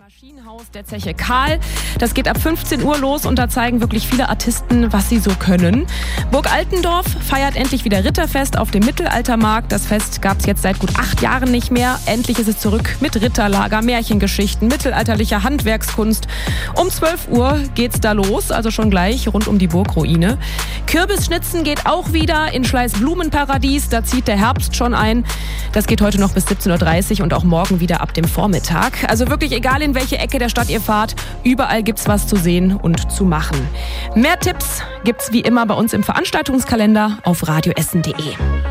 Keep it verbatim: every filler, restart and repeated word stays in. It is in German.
Maschinenhaus der Zeche Karl. Das geht ab fünfzehn Uhr los und da zeigen wirklich viele Artisten, was sie so können. Burg Altendorf feiert endlich wieder Ritterfest auf dem Mittelaltermarkt. Das Fest gab es jetzt seit gut acht Jahren nicht mehr. Endlich ist es zurück mit Ritterlager, Märchengeschichten, mittelalterlicher Handwerkskunst. Um zwölf Uhr geht's da los, also schon gleich rund um die Burgruine. Kürbisschnitzen geht auch wieder in Schleiß Blumenparadies. Da zieht der Herbst schon ein. Das geht heute noch bis siebzehn Uhr dreißig und auch morgen wieder ab dem Vormittag. Also wirklich egal, in welche Ecke der Stadt ihr fahrt, überall gibt's was zu sehen und zu machen. Mehr Tipps gibt's wie immer bei uns im Veranstaltungskalender auf radioessen punkt de.